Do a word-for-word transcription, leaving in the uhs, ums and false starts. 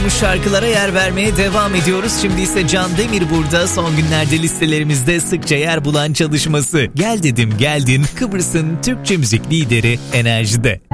Şarkılara yer vermeye devam ediyoruz. Şimdi ise Can Demir burada, son günlerde listelerimizde sıkça yer bulan çalışması. Gel dedim geldin, Kıbrıs'ın Türkçe müzik lideri Enerji'de.